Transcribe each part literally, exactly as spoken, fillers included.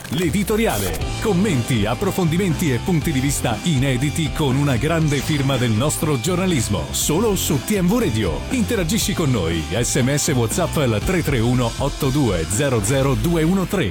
L'editoriale. Commenti, approfondimenti e punti di vista inediti con una grande firma del nostro giornalismo. Solo su T M V Radio. Interagisci con noi. Sms WhatsApp al tre tre uno otto due zero zero due uno tre.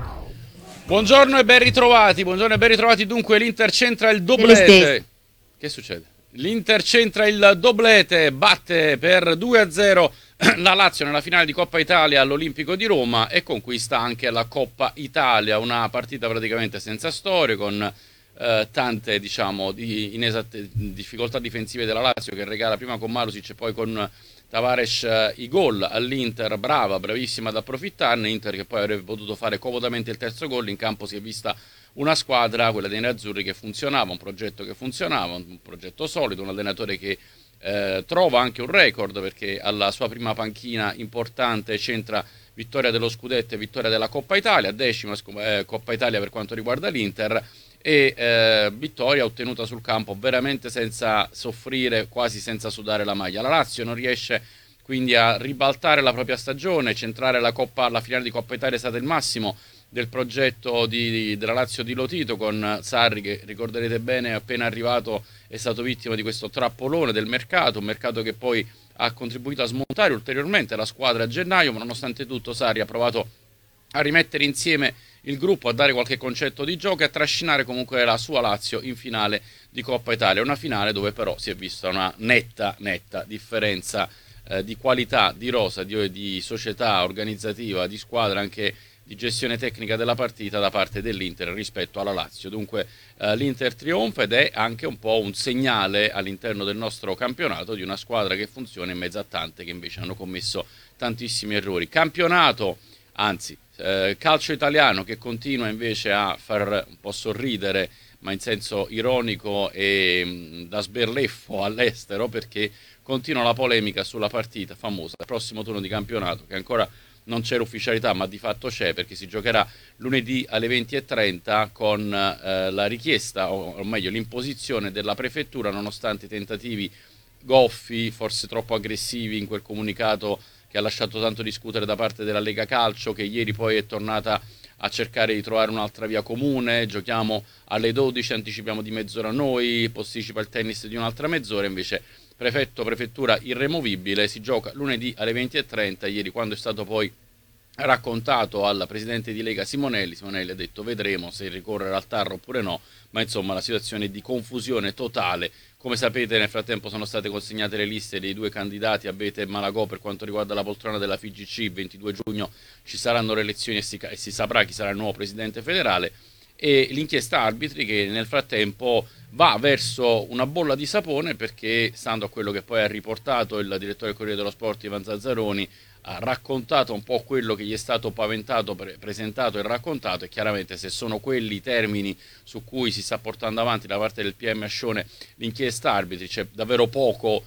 Buongiorno e ben ritrovati. Buongiorno e ben ritrovati. Dunque l'Inter centra il doblete. Che succede? L'Inter centra il doblete, batte per due a zero la Lazio nella finale di Coppa Italia all'Olimpico di Roma e conquista anche la Coppa Italia, una partita praticamente senza storie, con eh, tante diciamo di inesatte, difficoltà difensive della Lazio, che regala prima con Marusic e poi con Tavares eh, i gol all'Inter. Brava, bravissima ad approfittarne. Inter che poi avrebbe potuto fare comodamente il terzo gol. In campo si è vista una squadra, quella dei nerazzurri, che funzionava, un progetto che funzionava, un progetto solido, un allenatore che Eh, trova anche un record, perché alla sua prima panchina importante centra vittoria dello scudetto e vittoria della Coppa Italia, decima eh, Coppa Italia per quanto riguarda l'Inter, e eh, vittoria ottenuta sul campo veramente senza soffrire, quasi senza sudare la maglia. La Lazio non riesce quindi a ribaltare la propria stagione, centrare la Coppa, la finale di Coppa Italia è stato il massimo del progetto di, di, della Lazio di Lotito, con Sarri che, ricorderete bene, appena arrivato è stato vittima di questo trappolone del mercato, un mercato che poi ha contribuito a smontare ulteriormente la squadra a gennaio, ma nonostante tutto Sarri ha provato a rimettere insieme il gruppo, a dare qualche concetto di gioco e a trascinare comunque la sua Lazio in finale di Coppa Italia, una finale dove però si è vista una netta, netta differenza eh, di qualità, di rosa, di, di società organizzativa, di squadra, anche di gestione tecnica della partita da parte dell'Inter rispetto alla Lazio. Dunque eh, l'Inter trionfa ed è anche un po' un segnale all'interno del nostro campionato di una squadra che funziona in mezzo a tante che invece hanno commesso tantissimi errori. Campionato, anzi eh, calcio italiano, che continua invece a far un po' sorridere, ma in senso ironico e mh, da sberleffo all'estero, perché continua la polemica sulla partita famosa, il prossimo turno di campionato, che ancora non c'è l'ufficialità, ma di fatto c'è, perché si giocherà lunedì alle venti e trenta con eh, la richiesta, o, o meglio l'imposizione della prefettura, nonostante i tentativi goffi, forse troppo aggressivi in quel comunicato che ha lasciato tanto discutere da parte della Lega Calcio, che ieri poi è tornata a cercare di trovare un'altra via comune. Giochiamo alle dodici, anticipiamo di mezz'ora noi, posticipa il tennis di un'altra mezz'ora, invece prefetto, prefettura irremovibile, si gioca lunedì alle venti e trenta. Ieri, quando è stato poi raccontato al presidente di Lega Simonelli, Simonelli ha detto vedremo se ricorrere al TAR oppure no, ma insomma la situazione è di confusione totale. Come sapete, nel frattempo sono state consegnate le liste dei due candidati, Abete e Malagò, per quanto riguarda la poltrona della F I G C. Il ventidue giugno ci saranno le elezioni e si, e si saprà chi sarà il nuovo presidente federale, e l'inchiesta arbitri che nel frattempo va verso una bolla di sapone, perché, stando a quello che poi ha riportato il direttore del Corriere dello Sport Ivan Zazzaroni, ha raccontato un po' quello che gli è stato paventato, pre- presentato e raccontato, e chiaramente se sono quelli i termini su cui si sta portando avanti da parte del P M Ascione l'inchiesta arbitri, c'è davvero poco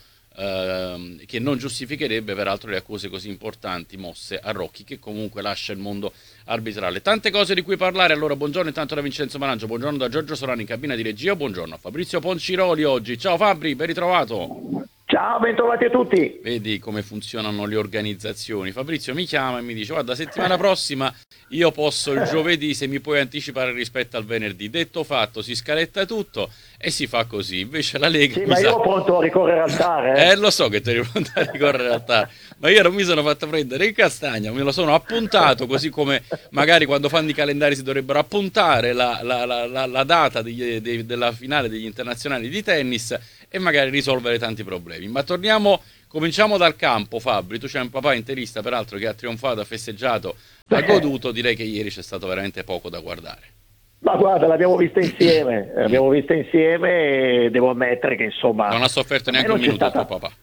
ehm, che non giustificherebbe peraltro le accuse così importanti mosse a Rocchi, che comunque lascia il mondo arbitrale. Tante cose di cui parlare. Allora buongiorno intanto da Vincenzo Marangio, buongiorno da Giorgio Solano in cabina di regia, buongiorno a Fabrizio Ponciroli oggi. Ciao Fabri, ben ritrovato. Ciao, bentrovati a tutti. Vedi come funzionano le organizzazioni. Fabrizio mi chiama e mi dice guarda, settimana prossima io posso il giovedì, se mi puoi anticipare rispetto al venerdì. Detto fatto, si scaletta tutto e si fa così. Invece la Lega... Sì, ma io ero pronto a ricorrere al TAR. Eh, eh lo so che ti eri pronto a ricorrere al TAR, ma io non mi sono fatto prendere in castagna, me lo sono appuntato, così come magari quando fanno i calendari si dovrebbero appuntare la, la, la, la, la data degli, de, della finale degli internazionali di tennis e magari risolvere tanti problemi. Ma torniamo, cominciamo dal campo. Fabri, tu c'hai un papà interista peraltro che ha trionfato, ha festeggiato, ha goduto. Direi che ieri c'è stato veramente poco da guardare. Ma guarda, l'abbiamo vista insieme, l'abbiamo vista insieme e devo ammettere che insomma... Non ha sofferto neanche un minuto il tuo papà.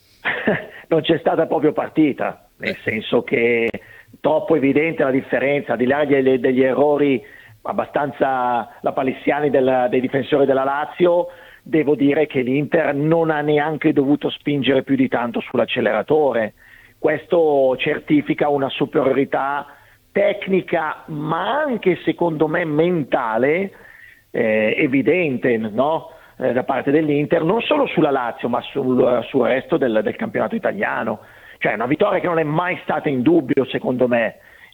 Non c'è stata proprio partita, nel eh. senso che troppo evidente la differenza, al di là degli, degli errori abbastanza lapalissiani del, dei difensori della Lazio. Devo dire che l'Inter non ha neanche dovuto spingere più di tanto sull'acceleratore. Questo certifica una superiorità tecnica, ma anche secondo me mentale, eh, evidente, no? eh, da parte dell'Inter, non solo sulla Lazio, ma sul, sul resto del, del campionato italiano. Cioè una vittoria che non è mai stata in dubbio, secondo me.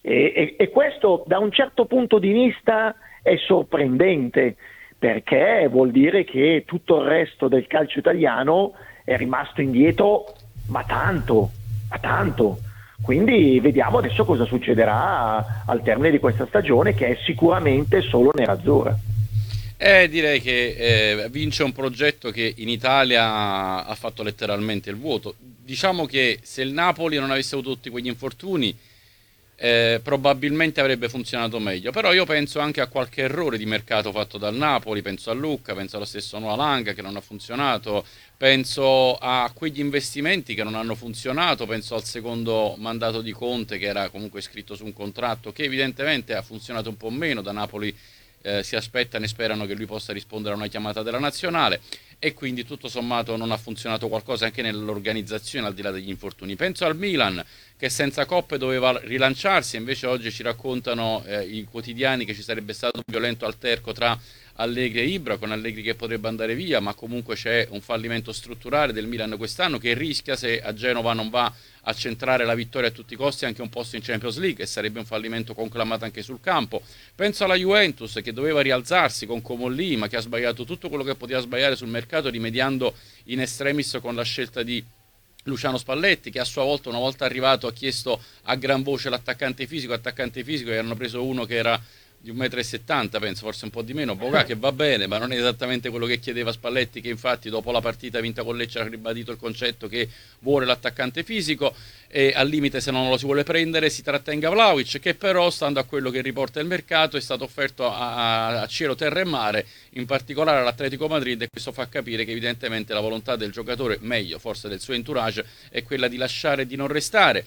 E, e, e questo da un certo punto di vista è sorprendente, perché vuol dire che tutto il resto del calcio italiano è rimasto indietro, ma tanto, ma tanto. Quindi vediamo adesso cosa succederà al termine di questa stagione, che è sicuramente solo nerazzurra. Eh, direi che eh, vince un progetto che in Italia ha fatto letteralmente il vuoto. Diciamo che se il Napoli non avesse avuto tutti quegli infortuni, eh, probabilmente avrebbe funzionato meglio. Però io penso anche a qualche errore di mercato fatto dal Napoli, penso a Lucca, penso allo stesso Noalanga che non ha funzionato, penso a quegli investimenti che non hanno funzionato, penso al secondo mandato di Conte che era comunque scritto su un contratto che evidentemente ha funzionato un po' meno. Da Napoli Eh, si aspettano e sperano che lui possa rispondere a una chiamata della nazionale, e quindi tutto sommato non ha funzionato qualcosa anche nell'organizzazione al di là degli infortuni. Penso al Milan che senza coppe doveva rilanciarsi, invece oggi ci raccontano eh, i quotidiani che ci sarebbe stato un violento alterco tra Allegri e Ibra, con Allegri che potrebbe andare via, ma comunque c'è un fallimento strutturale del Milan quest'anno che rischia, se a Genova non va a centrare la vittoria a tutti i costi, anche un posto in Champions League, e sarebbe un fallimento conclamato anche sul campo. Penso alla Juventus che doveva rialzarsi con Comolli, ma che ha sbagliato tutto quello che poteva sbagliare sul mercato, rimediando in extremis con la scelta di Luciano Spalletti, che a sua volta, una volta arrivato, ha chiesto a gran voce l'attaccante fisico, attaccante fisico, e hanno preso uno che era di un metro e settanta, penso, forse un po' di meno, Boga, che va bene, ma non è esattamente quello che chiedeva Spalletti, che infatti dopo la partita vinta con Lecce ha ribadito il concetto che vuole l'attaccante fisico, e al limite, se non lo si vuole prendere, si trattenga Vlahovic, che però, stando a quello che riporta il mercato, è stato offerto a, a cielo, terra e mare, in particolare all'Atletico Madrid, e questo fa capire che evidentemente la volontà del giocatore, meglio forse del suo entourage, è quella di lasciare e di non restare.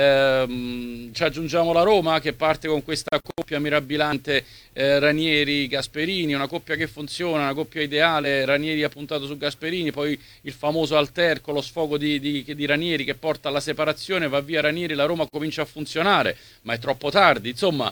Ehm, ci aggiungiamo la Roma che parte con questa coppia mirabilante, eh, Ranieri-Gasperini, una coppia che funziona, una coppia ideale. Ranieri ha puntato su Gasperini, poi il famoso alterco, lo sfogo di, di, di Ranieri che porta alla separazione, va via Ranieri, la Roma comincia a funzionare, ma è troppo tardi, insomma.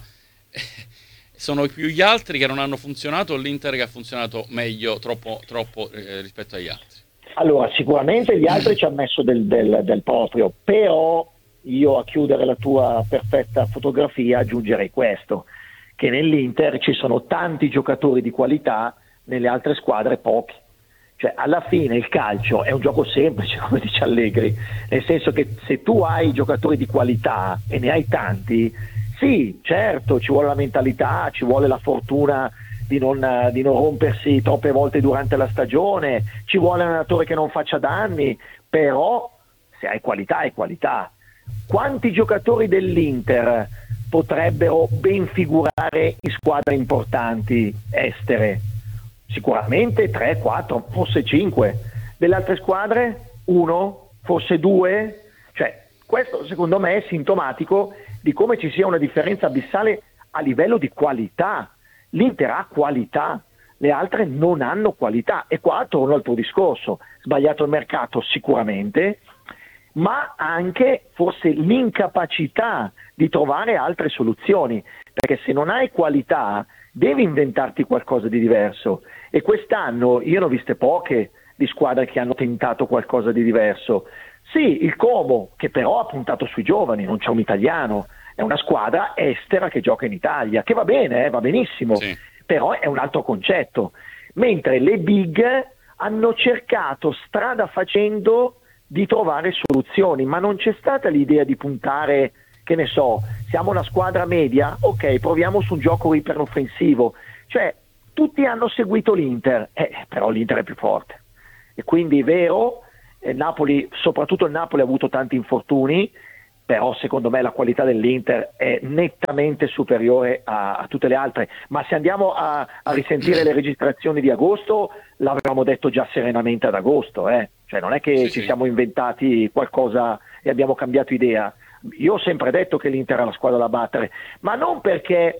Sono più gli altri che non hanno funzionato, l'Inter che ha funzionato meglio, troppo, troppo eh, rispetto agli altri. Allora, sicuramente gli altri ci hanno messo del, del, del proprio, però io, a chiudere la tua perfetta fotografia, aggiungerei questo, che nell'Inter ci sono tanti giocatori di qualità, nelle altre squadre pochi. Cioè, alla fine il calcio è un gioco semplice, come dice Allegri, nel senso che se tu hai giocatori di qualità e ne hai tanti, sì, certo, ci vuole la mentalità, ci vuole la fortuna di non, di non rompersi troppe volte durante la stagione, ci vuole un allenatore che non faccia danni, però se hai qualità hai qualità. Quanti giocatori dell'Inter potrebbero ben figurare in squadre importanti estere? Sicuramente tre, quattro, forse cinque. Delle altre squadre uno, forse due. Cioè, questo secondo me è sintomatico di come ci sia una differenza abissale a livello di qualità. L'Inter ha qualità, le altre non hanno qualità, e qua torno al tuo discorso: sbagliato il mercato sicuramente, ma anche forse l'incapacità di trovare altre soluzioni, perché se non hai qualità devi inventarti qualcosa di diverso, e quest'anno io ne ho viste poche di squadre che hanno tentato qualcosa di diverso. Sì, il Como, che però ha puntato sui giovani, non c'è un italiano, è una squadra estera che gioca in Italia, che va bene, eh, va benissimo, sì, però è un altro concetto, mentre le big hanno cercato strada facendo di trovare soluzioni, ma non c'è stata l'idea di puntare, che ne so, siamo una squadra media, ok, proviamo su un gioco iperoffensivo. Cioè, tutti hanno seguito l'Inter, eh, però l'Inter è più forte, e quindi è vero, eh, Napoli, soprattutto il Napoli ha avuto tanti infortuni, però secondo me la qualità dell'Inter è nettamente superiore a, a tutte le altre. Ma se andiamo a, a risentire le registrazioni di agosto, l'avevamo detto già serenamente ad agosto, eh? Cioè non è che sì, ci sì. siamo inventati qualcosa e abbiamo cambiato idea. Io ho sempre detto che l'Inter è la squadra da battere, ma non perché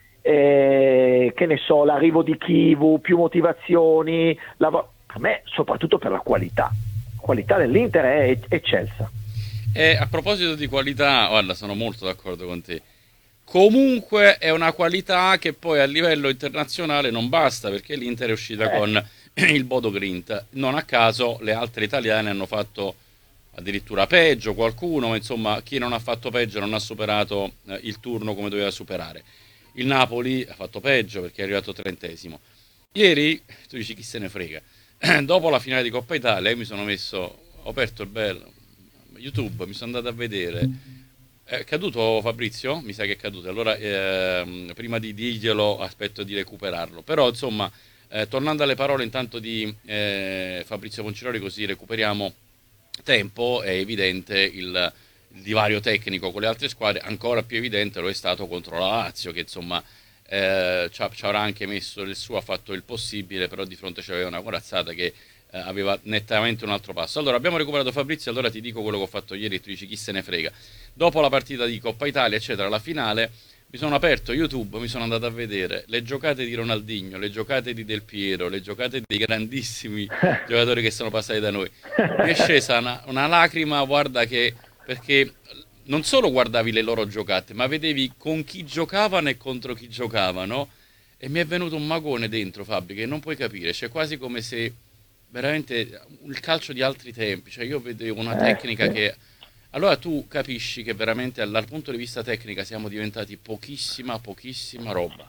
eh, che ne so, l'arrivo di Chivu, più motivazioni, la, per me soprattutto per la qualità. La qualità dell'Inter è eccelsa. E a proposito di qualità, guarda, sono molto d'accordo con te. Comunque è una qualità che poi a livello internazionale non basta, perché l'Inter è uscita eh. con il Bodo Grint. Non a caso le altre italiane hanno fatto addirittura peggio qualcuno, ma insomma chi non ha fatto peggio non ha superato eh, il turno come doveva superare. Il Napoli ha fatto peggio perché è arrivato trentesimo. Ieri, tu dici chi se ne frega, dopo la finale di Coppa Italia io mi sono messo, ho aperto il bel YouTube, mi sono andato a vedere, è caduto Fabrizio? Mi sa che è caduto, allora ehm, prima di dirglielo aspetto di recuperarlo, però insomma eh, tornando alle parole intanto di eh, Fabrizio Ponciroli, così recuperiamo tempo, è evidente il, il divario tecnico con le altre squadre, ancora più evidente lo è stato contro la Lazio, che insomma eh, ci, ci avrà anche messo il suo, ha fatto il possibile, però di fronte c'aveva una corazzata che eh, aveva nettamente un altro passo. Allora abbiamo recuperato Fabrizio, allora ti dico quello che ho fatto ieri e tu dici chi se ne frega. Dopo la partita di Coppa Italia eccetera, la finale, mi sono aperto YouTube, mi sono andato a vedere le giocate di Ronaldinho, le giocate di Del Piero, le giocate dei grandissimi giocatori che sono passati da noi. Mi è scesa una, una lacrima, guarda, che perché non solo guardavi le loro giocate, ma vedevi con chi giocavano e contro chi giocavano, e mi è venuto un magone dentro, Fabri, che non puoi capire, cioè quasi come se veramente il calcio di altri tempi, cioè io vedevo una tecnica che... Allora tu capisci che veramente dal punto di vista tecnico siamo diventati pochissima, pochissima roba.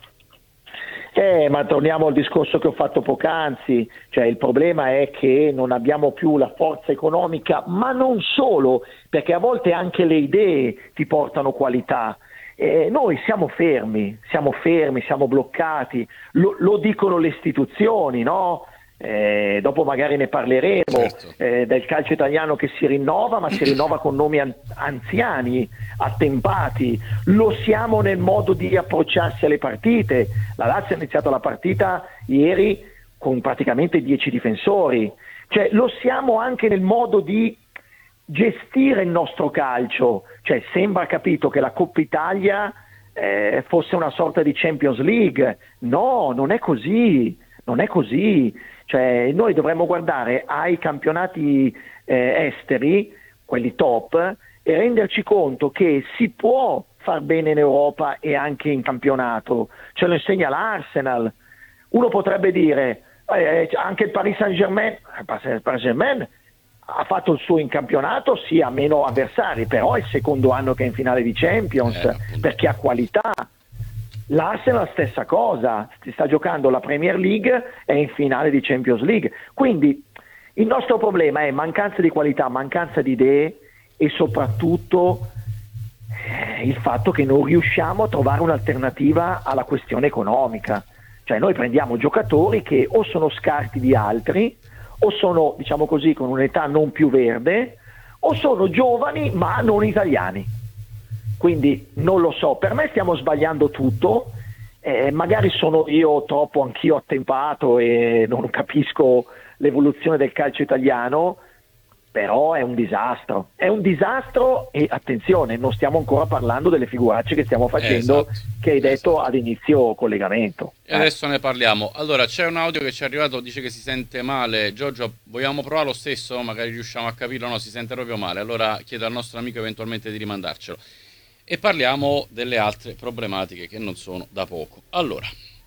Eh, ma torniamo al discorso che ho fatto poc'anzi, cioè il problema è che non abbiamo più la forza economica, ma non solo, perché a volte anche le idee ti portano qualità. Eh, noi siamo fermi, siamo fermi, siamo bloccati, lo, lo dicono le istituzioni, no? Eh, dopo magari ne parleremo, certo. eh, del calcio italiano che si rinnova, ma si rinnova con nomi an- anziani, attempati. Lo siamo nel modo di approcciarsi alle partite. La Lazio ha iniziato la partita ieri con praticamente dieci difensori, cioè lo siamo anche nel modo di gestire il nostro calcio, cioè sembra, capito, che la Coppa Italia eh, fosse una sorta di Champions League. No, non è così, non è così. Cioè noi dovremmo guardare ai campionati eh, esteri, quelli top, e renderci conto che si può far bene in Europa e anche in campionato. Ce lo insegna l'Arsenal. Uno potrebbe dire eh, anche il Paris Saint-Germain, il Paris Saint-Germain ha fatto il suo in campionato, sì, ha meno avversari, però è il secondo anno che è in finale di Champions, eh, perché ha qualità. L'Arsenal stessa cosa, si sta giocando la Premier League, è in finale di Champions League. Quindi il nostro problema è mancanza di qualità, mancanza di idee e soprattutto eh, il fatto che non riusciamo a trovare un'alternativa alla questione economica. Cioè noi prendiamo giocatori che o sono scarti di altri, o sono, diciamo così, con un'età non più verde, o sono giovani ma non italiani. Quindi non lo so, per me stiamo sbagliando tutto, eh, magari sono io troppo anch'io attempato e non capisco l'evoluzione del calcio italiano, però è un disastro, è un disastro e attenzione, non stiamo ancora parlando delle figuracce che stiamo facendo, esatto, che hai detto esatto. ad inizio collegamento. E adesso ne parliamo. Allora c'è un audio che ci è arrivato, dice che si sente male. Giorgio, vogliamo provare lo stesso? Magari riusciamo a capirlo, no, si sente proprio male, allora chiedo al nostro amico eventualmente di rimandarcelo. E parliamo delle altre problematiche che non sono da poco. Allora,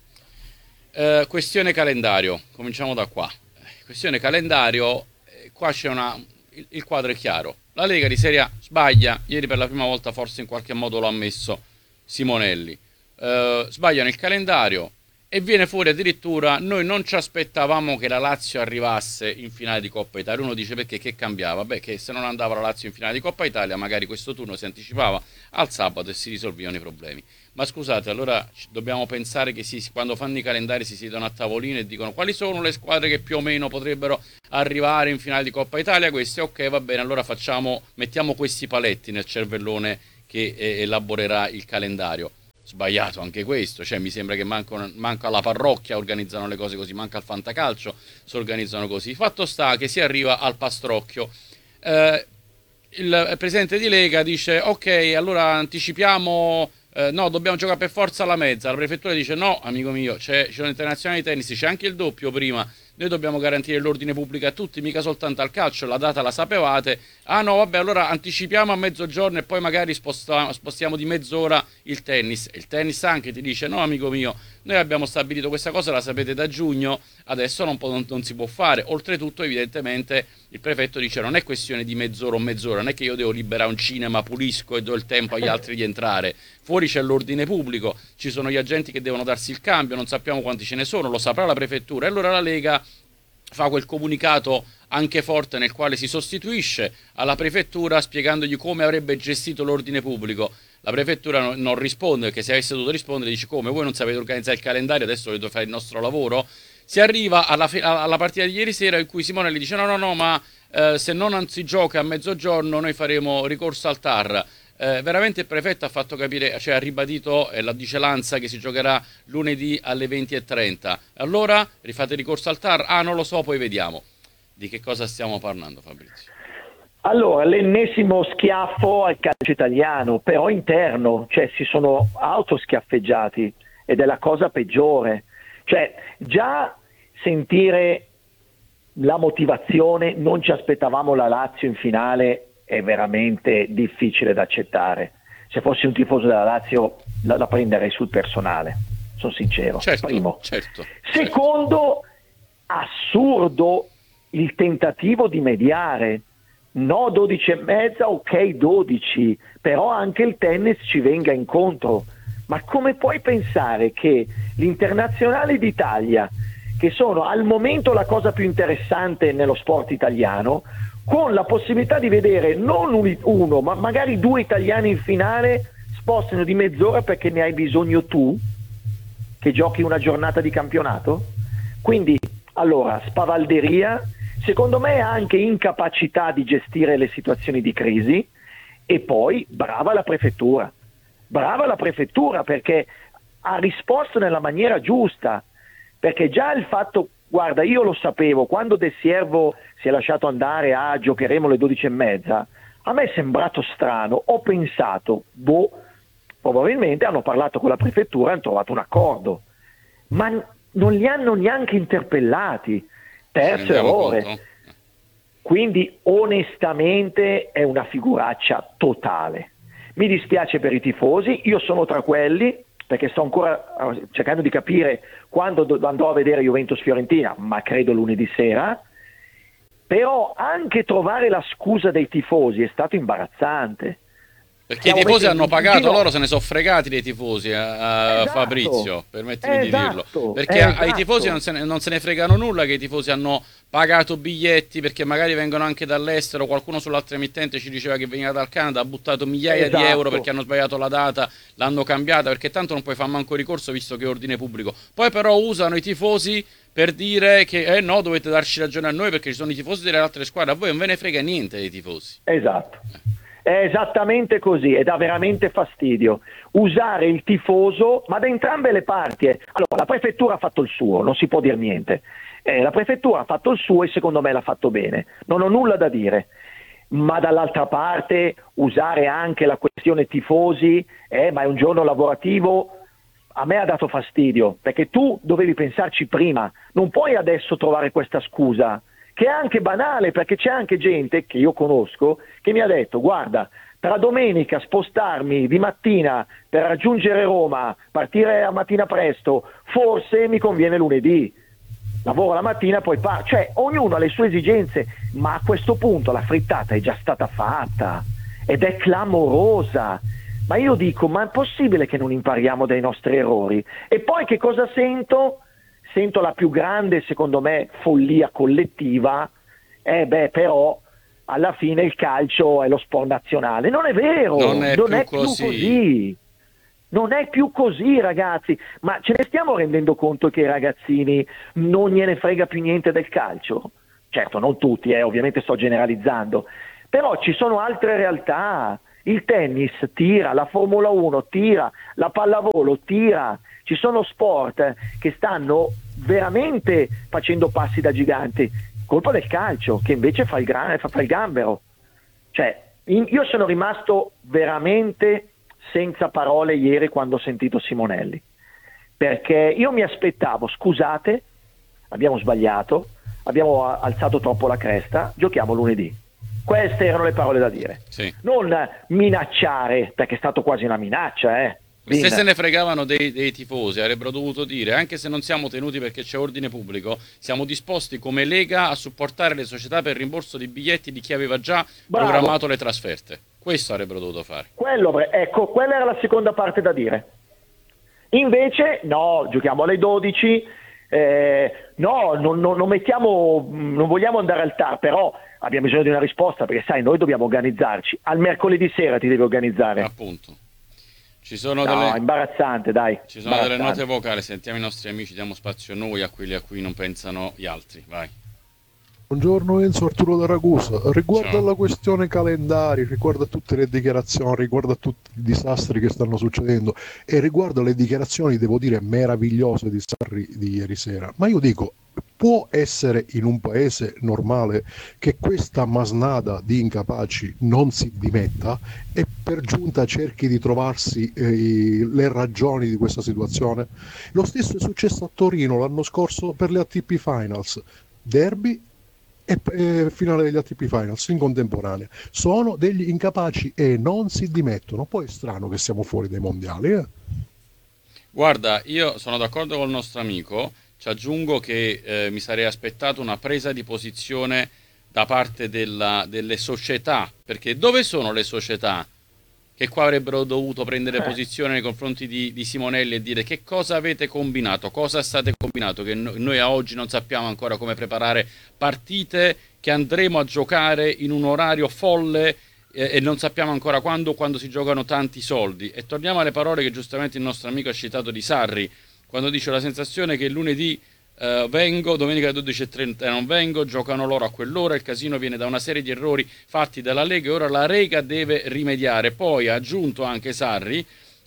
eh, questione calendario, cominciamo da qua. Questione calendario, eh, qua c'è una... Il, il quadro è chiaro. La Lega di Serie A sbaglia, ieri per la prima volta forse in qualche modo lo ha ammesso Simonelli. Eh, sbagliano il calendario e viene fuori addirittura, noi non ci aspettavamo che la Lazio arrivasse in finale di Coppa Italia. Uno dice perché, che cambiava? Beh, che se non andava la Lazio in finale di Coppa Italia magari questo turno si anticipava al sabato e si risolvevano i problemi. Ma scusate, allora dobbiamo pensare che si, quando fanno i calendari si siedono a tavolino e dicono quali sono le squadre che più o meno potrebbero arrivare in finale di Coppa Italia? Queste, ok, va bene, allora facciamo, mettiamo questi paletti nel cervellone che eh, elaborerà il calendario. Sbagliato anche questo, cioè mi sembra che manca, manca alla parrocchia organizzano le cose così, manca al fantacalcio si organizzano così. Fatto sta che si arriva al pastrocchio. Eh, il presidente di Lega dice ok, allora anticipiamo, eh, no, dobbiamo giocare per forza alla mezza. La prefettura dice no, amico mio, c'è, ci sono internazionali di tennis, c'è anche il doppio prima noi dobbiamo garantire l'ordine pubblico a tutti, mica soltanto al calcio, la data la sapevate, ah no vabbè allora anticipiamo a mezzogiorno e poi magari sposta, spostiamo di mezz'ora il tennis. Il tennis anche ti dice no amico mio, noi abbiamo stabilito questa cosa, la sapete da giugno, adesso non, non, non si può fare. Oltretutto evidentemente il prefetto dice non è questione di mezz'ora o mezz'ora, non è che io devo liberare un cinema, pulisco e do il tempo agli altri di entrare, fuori c'è l'ordine pubblico, ci sono gli agenti che devono darsi il cambio, non sappiamo quanti ce ne sono, lo saprà la prefettura, e allora la Lega fa quel comunicato anche forte nel quale si sostituisce alla prefettura spiegandogli come avrebbe gestito l'ordine pubblico. La prefettura non risponde, perché se avesse dovuto rispondere dice come voi non sapete organizzare il calendario, adesso dovete fare il nostro lavoro. Si arriva alla, alla partita di ieri sera in cui Simone gli dice no no no ma eh, se non si gioca a mezzogiorno noi faremo ricorso al T A R. Eh, veramente il prefetto ha fatto capire, cioè ha ribadito eh, la dice Lanza che si giocherà lunedì alle venti e trenta. Allora rifate ricorso al T A R? Ah non lo so, poi vediamo. Di che cosa stiamo parlando, Fabrizio? Allora, l'ennesimo schiaffo al calcio italiano, però interno, cioè si sono autoschiaffeggiati ed è la cosa peggiore. Cioè già sentire la motivazione, non ci aspettavamo la Lazio in finale, è veramente difficile da accettare. Se fossi un tifoso della Lazio la, la prenderei sul personale, sono sincero. Certo, Primo. certo, Secondo, certo. Assurdo il tentativo di mediare. No, dodici e mezza, ok dodici, però anche il tennis ci venga incontro. Ma come puoi pensare che l'Internazionale d'Italia, che sono al momento la cosa più interessante nello sport italiano, con la possibilità di vedere non uno, ma magari due italiani in finale, spostano di mezz'ora perché ne hai bisogno tu, che giochi una giornata di campionato? Quindi, allora, spavalderia, secondo me anche incapacità di gestire le situazioni di crisi, e poi brava la prefettura, brava la prefettura perché ha risposto nella maniera giusta, perché già il fatto, guarda, io lo sapevo, quando De Siervo si è lasciato andare a giocheremo alle dodici e mezza, a me è sembrato strano, ho pensato, boh, probabilmente hanno parlato con la prefettura e hanno trovato un accordo, ma n- non li hanno neanche interpellati. Terzo errore. Conto. Quindi onestamente è una figuraccia totale. Mi dispiace per i tifosi, io sono tra quelli, perché sto ancora cercando di capire quando do- andrò a vedere Juventus-Fiorentina, ma credo lunedì sera. Però anche trovare la scusa dei tifosi è stato imbarazzante. Perché Siamo i tifosi hanno pagato, no. Loro se ne sono fregati dei tifosi, a, a esatto. Fabrizio, permettimi esatto. di dirlo. Perché esatto. ai tifosi non se, ne, non se ne fregano nulla che i tifosi hanno pagato biglietti, perché magari vengono anche dall'estero, qualcuno sull'altra emittente ci diceva che veniva dal Canada, ha buttato migliaia esatto. di euro perché hanno sbagliato la data, l'hanno cambiata, perché tanto non puoi fare manco ricorso visto che è ordine pubblico. Poi però usano i tifosi per dire che eh no, dovete darci ragione a noi perché ci sono i tifosi delle altre squadre, a voi non ve ne frega niente dei tifosi. Esatto. È esattamente così e dà veramente fastidio usare il tifoso, ma da entrambe le parti. Eh. Allora, la prefettura ha fatto il suo, non si può dire niente. Eh, la prefettura ha fatto il suo e secondo me l'ha fatto bene, non ho nulla da dire. Ma dall'altra parte usare anche la questione tifosi, eh, ma è un giorno lavorativo, a me ha dato fastidio, perché tu dovevi pensarci prima, non puoi adesso trovare questa scusa. Che è anche banale, perché c'è anche gente che io conosco che mi ha detto guarda, tra domenica spostarmi di mattina per raggiungere Roma, partire a mattina presto, forse mi conviene lunedì, lavoro la mattina poi parto, cioè ognuno ha le sue esigenze, ma a questo punto la frittata è già stata fatta ed è clamorosa. Ma io dico, ma è possibile che non impariamo dai nostri errori? E poi che cosa sento? Sento la più grande, secondo me, follia collettiva, eh beh, però alla fine il calcio è lo sport nazionale. Non è vero, non è, non più, è così. più così. Non è più così, ragazzi. Ma ce ne stiamo rendendo conto che i ragazzini non gliene frega più niente del calcio? Certo, non tutti, eh, ovviamente sto generalizzando. Però ci sono altre realtà. Il tennis tira, la Formula uno tira, la pallavolo tira. Ci sono sport che stanno veramente facendo passi da giganti, colpa del calcio che invece fa il, gran, fa, fa il gambero. Cioè, in, io sono rimasto veramente senza parole ieri quando ho sentito Simonelli, perché io mi aspettavo, scusate, abbiamo sbagliato, abbiamo alzato troppo la cresta, giochiamo lunedì. Queste erano le parole da dire. Sì. Non minacciare, perché è stato quasi una minaccia, eh. Se se ne fregavano dei, dei tifosi, avrebbero dovuto dire, anche se non siamo tenuti perché c'è ordine pubblico, siamo disposti come Lega a supportare le società per il rimborso di biglietti di chi aveva già Bravo. programmato le trasferte. Questo avrebbero dovuto fare. Quello, ecco, quella era la seconda parte da dire. Invece, no, giochiamo alle dodici, eh, no, non, non, non mettiamo, non vogliamo andare al T A R, però abbiamo bisogno di una risposta, perché sai, noi dobbiamo organizzarci. Al mercoledì sera ti devi organizzare. Appunto. Ci sono no, delle... imbarazzante, dai. Ci sono imbarazzante. delle note vocali, sentiamo i nostri amici, diamo spazio a noi, a quelli a cui non pensano gli altri. Vai. Buongiorno Enzo, Arturo da Ragusa. Riguardo Ciao. alla questione calendari, riguardo a tutte le dichiarazioni, riguardo a tutti i disastri che stanno succedendo e riguardo alle dichiarazioni, devo dire, meravigliose di Sarri di ieri sera, ma io dico, può essere in un paese normale che questa masnada di incapaci non si dimetta e per giunta cerchi di trovarsi eh, le ragioni di questa situazione? Lo stesso è successo a Torino l'anno scorso per le A T P Finals, derby e eh, finale degli A T P Finals in contemporanea. Sono degli incapaci e non si dimettono. Poi è strano che siamo fuori dai mondiali, eh? Guarda, io sono d'accordo col nostro amico, ci aggiungo che eh, mi sarei aspettato una presa di posizione da parte della, delle società, perché dove sono le società che qua avrebbero dovuto prendere Eh. posizione nei confronti di, di Simonelli e dire che cosa avete combinato, cosa state combinato, che no- noi a oggi non sappiamo ancora come preparare partite che andremo a giocare in un orario folle eh, e non sappiamo ancora quando, quando si giocano tanti soldi. E torniamo alle parole che giustamente il nostro amico ha citato di Sarri, quando dice la sensazione che lunedì eh, vengo, domenica alle dodici e trenta non vengo, giocano loro a quell'ora, il casino viene da una serie di errori fatti dalla Lega e ora la Lega deve rimediare. Poi ha aggiunto anche Sarri,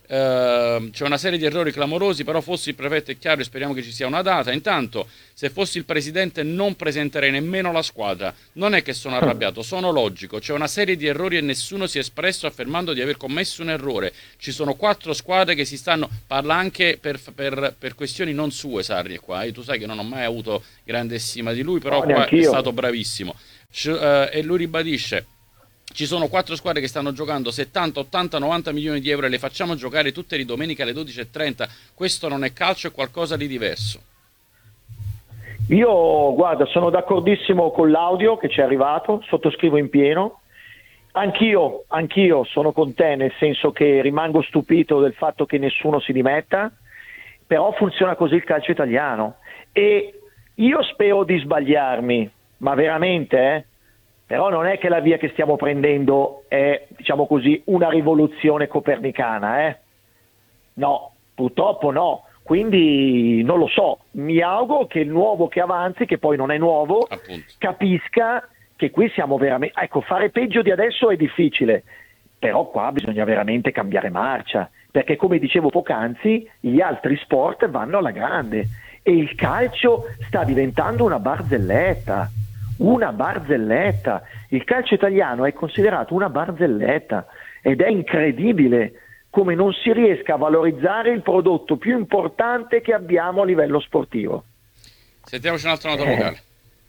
eh, c'è una serie di errori clamorosi, però fossi il prefetto è chiaro e speriamo che ci sia una data. Intanto se fossi il presidente non presenterei nemmeno la squadra, non è che sono arrabbiato, sono logico, c'è una serie di errori e nessuno si è espresso affermando di aver commesso un errore, ci sono quattro squadre che si stanno, parla anche per, per, per questioni non sue Sarri qua, eh. Tu sai che non ho mai avuto grande stima di lui, però No, qua è neanch'io. stato bravissimo. C- eh, e lui ribadisce: ci sono quattro squadre che stanno giocando settanta, ottanta, novanta milioni di euro e le facciamo giocare tutte le domeniche alle dodici e trenta. Questo non è calcio, è qualcosa di diverso. Io, guarda, sono d'accordissimo con l'audio che ci è arrivato, sottoscrivo in pieno. Anch'io, anch'io sono con te, nel senso che rimango stupito del fatto che nessuno si dimetta, però funziona così il calcio italiano. E io spero di sbagliarmi, ma veramente, eh? Però non è che la via che stiamo prendendo è, diciamo così, una rivoluzione copernicana, eh? No, purtroppo no. Quindi non lo so, mi auguro che il nuovo che avanzi, che poi non è nuovo, Appunto. capisca che qui siamo veramente... Ecco, fare peggio di adesso è difficile, però qua bisogna veramente cambiare marcia, perché come dicevo poc'anzi, gli altri sport vanno alla grande e il calcio sta diventando una barzelletta, una barzelletta. Il calcio italiano è considerato una barzelletta ed è incredibile come non si riesca a valorizzare il prodotto più importante che abbiamo a livello sportivo. Sentiamoci un'altra nota Eh. vocale.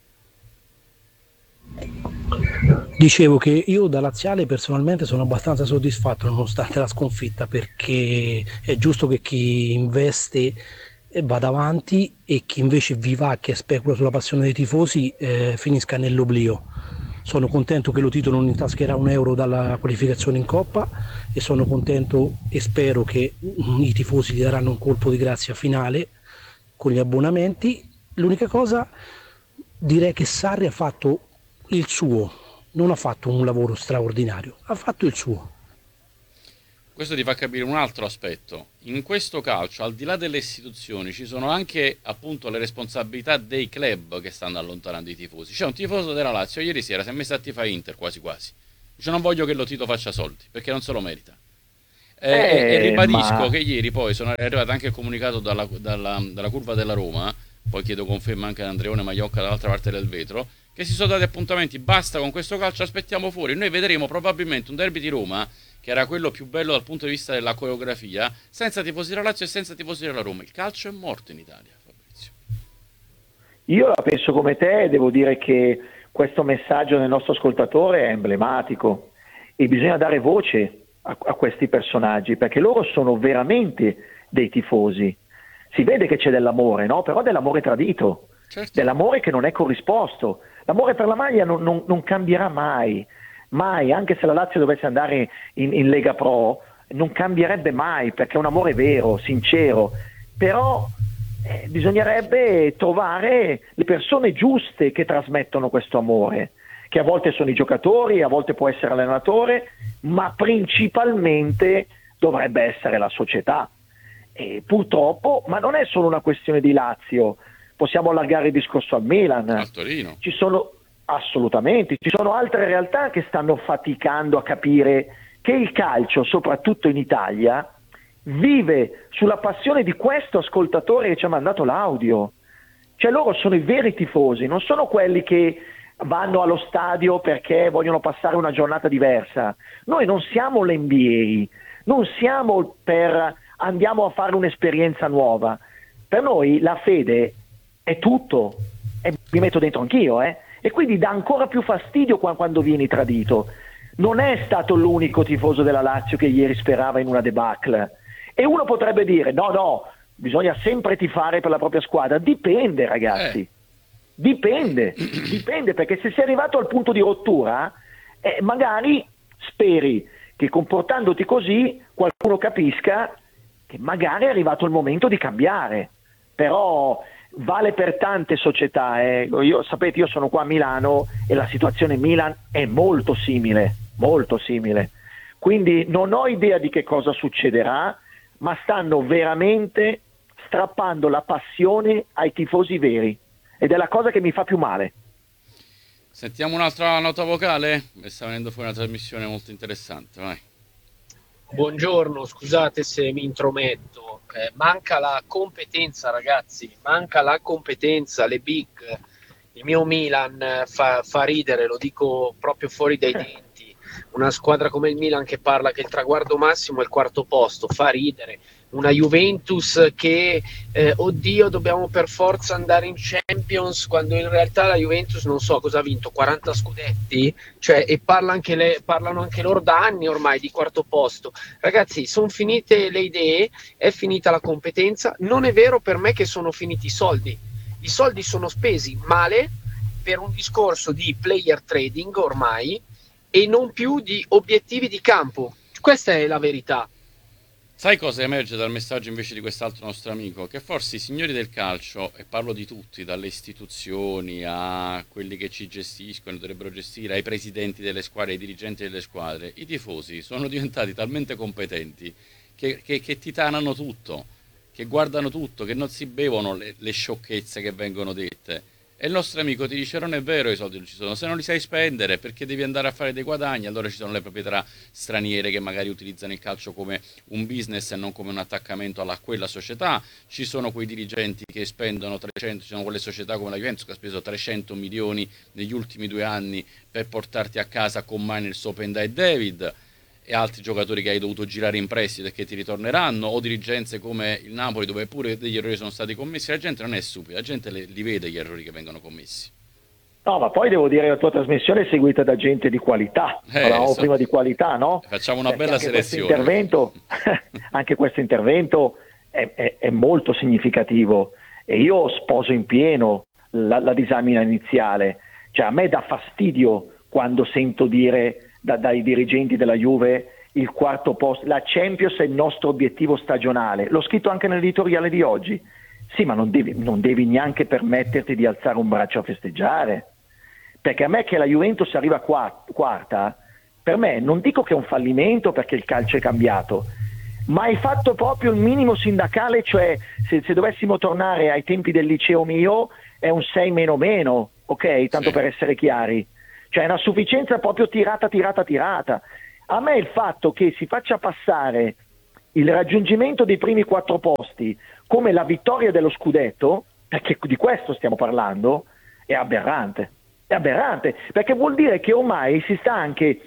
Dicevo che io da laziale personalmente sono abbastanza soddisfatto nonostante la sconfitta, perché è giusto che chi investe eh, vada avanti e chi invece vivacchia e specula sulla passione dei tifosi eh, finisca nell'oblio. Sono contento che lo Tito non intascherà un euro dalla qualificazione in Coppa e sono contento e spero che mm, i tifosi gli daranno un colpo di grazia finale con gli abbonamenti. L'unica cosa, direi che Sarri ha fatto il suo, non ha fatto un lavoro straordinario, ha fatto il suo. Questo ti fa capire un altro aspetto. In questo calcio, al di là delle istituzioni, ci sono anche appunto le responsabilità dei club che stanno allontanando i tifosi. C'è un tifoso della Lazio ieri sera si è messo a tifare Inter quasi quasi. Dice: non voglio che lo Tito faccia soldi perché non se lo merita. Eh, Eh, e, e ribadisco ma- che ieri poi sono arrivato anche il comunicato dalla, dalla, dalla curva della Roma, poi chiedo conferma anche ad Andreone Maiocca dall'altra parte del vetro, che si sono dati appuntamenti, basta con questo calcio, aspettiamo fuori. Noi vedremo probabilmente un derby di Roma che era quello più bello dal punto di vista della coreografia, senza tifosi della Lazio e senza tifosi della Roma. Il calcio è morto in Italia, Fabrizio. Io la penso come te e devo dire che questo messaggio del nostro ascoltatore è emblematico e bisogna dare voce a, a questi personaggi, perché loro sono veramente dei tifosi. Si vede che c'è dell'amore, no? Però dell'amore tradito, certo. Dell'amore che non è corrisposto. L'amore per la maglia non, non, non cambierà mai, mai, anche se la Lazio dovesse andare in, in Lega Pro, non cambierebbe mai, perché è un amore vero, sincero, però eh, bisognerebbe trovare le persone giuste che trasmettono questo amore, che a volte sono i giocatori, a volte può essere l'allenatore, ma principalmente dovrebbe essere la società. E purtroppo, ma non è solo una questione di Lazio, possiamo allargare il discorso al Milan, al Torino. Ci sono assolutamente, ci sono altre realtà che stanno faticando a capire che il calcio, soprattutto in Italia, vive sulla passione di questo ascoltatore che ci ha mandato l'audio. Cioè loro sono i veri tifosi, non sono quelli che vanno allo stadio perché vogliono passare una giornata diversa. Noi non siamo l'N B A, non siamo per andiamo a fare un'esperienza nuova. Per noi la fede è tutto, e mi metto dentro anch'io, eh? E quindi dà ancora più fastidio quando vieni tradito. Non è stato l'unico tifoso della Lazio che ieri sperava in una debacle. E uno potrebbe dire, no, no, bisogna sempre tifare per la propria squadra. Dipende, ragazzi. Eh. Dipende, dipende, perché se sei arrivato al punto di rottura, eh, magari speri che comportandoti così qualcuno capisca che magari è arrivato il momento di cambiare. Però vale per tante società. Eh. Io, sapete, io sono qua a Milano e la situazione Milan è molto simile, molto simile. Quindi non ho idea di che cosa succederà, ma stanno veramente strappando la passione ai tifosi veri ed è la cosa che mi fa più male. Sentiamo un'altra nota vocale? Mi sta venendo fuori una trasmissione molto interessante, vai. Buongiorno, scusate se mi intrometto, eh, manca la competenza, ragazzi, manca la competenza, le big. Il mio Milan fa, fa ridere, lo dico proprio fuori dai denti. Una squadra come il Milan che parla che il traguardo massimo è il quarto posto, fa ridere. Una Juventus che, eh, oddio, dobbiamo per forza andare in Champions, quando in realtà la Juventus non so cosa ha vinto, quaranta scudetti, cioè, e parla anche le, parlano anche loro da anni ormai di quarto posto. Ragazzi, sono finite le idee, è finita la competenza, non è vero per me che sono finiti i soldi. I soldi sono spesi male per un discorso di player trading ormai e non più di obiettivi di campo. Questa è la verità. Sai cosa emerge dal messaggio invece di quest'altro nostro amico? Che forse i signori del calcio, e parlo di tutti, dalle istituzioni a quelli che ci gestiscono, dovrebbero gestire, ai presidenti delle squadre, ai dirigenti delle squadre, i tifosi sono diventati talmente competenti che, che, che titanano tutto, che guardano tutto, che non si bevono le, le sciocchezze che vengono dette. E il nostro amico ti dice: non è vero, i soldi non ci sono, se non li sai spendere perché devi andare a fare dei guadagni. Allora ci sono le proprietà straniere che magari utilizzano il calcio come un business e non come un attaccamento alla quella società. Ci sono quei dirigenti che spendono trecento, ci sono quelle società come la Juventus che ha speso trecento milioni negli ultimi due anni per portarti a casa con Magnus, Openda e David, e altri giocatori che hai dovuto girare in prestito e che ti ritorneranno, o dirigenze come il Napoli dove pure degli errori sono stati commessi. La gente non è stupida, la gente le, li vede gli errori che vengono commessi. No, ma poi devo dire che la tua trasmissione è seguita da gente di qualità, eh, parlavamo so. prima di qualità, no? Facciamo una Perché bella anche selezione. Questo intervento, anche questo intervento è, è, è molto significativo e io sposo in pieno la, la disamina iniziale. Cioè a me dà fastidio quando sento dire Da, dai dirigenti della Juve il quarto posto, la Champions è il nostro obiettivo stagionale. L'ho scritto anche nell'editoriale di oggi. Sì, ma non devi, non devi neanche permetterti di alzare un braccio a festeggiare, perché a me che la Juventus arriva qua, quarta, per me non dico che è un fallimento perché il calcio è cambiato, ma hai fatto proprio il minimo sindacale, cioè se, se dovessimo tornare ai tempi del liceo mio è un sei meno meno, ok? Tanto sì. Per essere chiari. Cioè è una sufficienza proprio tirata, tirata, tirata. A me il fatto che si faccia passare il raggiungimento dei primi quattro posti come la vittoria dello scudetto, perché di questo stiamo parlando, è aberrante. È aberrante, perché vuol dire che ormai si sta anche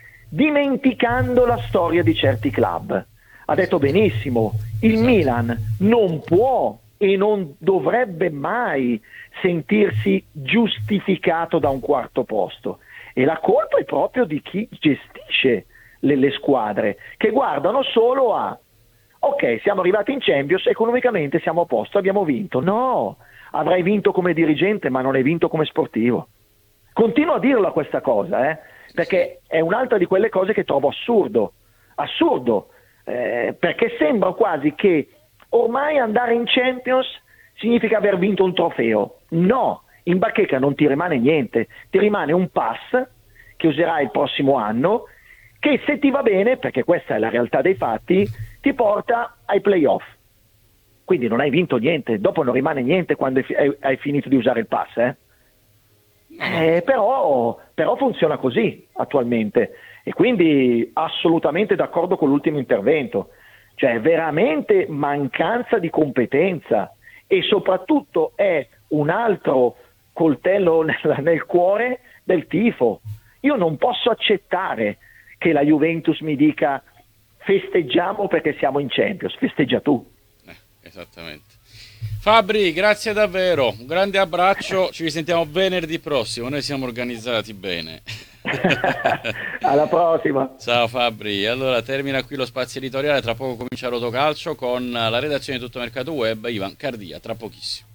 dimenticando la storia di certi club. Ha detto benissimo, il Milan non può e non dovrebbe mai sentirsi giustificato da un quarto posto. E la colpa è proprio di chi gestisce le, le squadre, che guardano solo a ok, siamo arrivati in Champions, economicamente siamo a posto, abbiamo vinto. No, avrai vinto come dirigente, ma non hai vinto come sportivo. Continuo a dirla questa cosa, eh, perché è un'altra di quelle cose che trovo assurdo, assurdo, eh, perché sembra quasi che ormai andare in Champions significa aver vinto un trofeo. No, in bacheca non ti rimane niente, ti rimane un pass che userai il prossimo anno, che se ti va bene, perché questa è la realtà dei fatti, ti porta ai playoff. Quindi non hai vinto niente, dopo non rimane niente quando hai, hai finito di usare il pass. Eh? Eh, però, però funziona così attualmente, e quindi assolutamente d'accordo con l'ultimo intervento. Cioè veramente mancanza di competenza, e soprattutto è un altro coltello nel, nel cuore del tifo. Io non posso accettare che la Juventus mi dica festeggiamo perché siamo in Champions. Festeggia tu. Eh, esattamente. Fabri, grazie davvero, un grande abbraccio, ci risentiamo venerdì prossimo, noi siamo organizzati bene. Alla prossima. Ciao Fabri, allora termina qui lo spazio editoriale, tra poco comincia Rotocalcio con la redazione di Tutto Mercato Web, Ivan Cardia, tra pochissimo.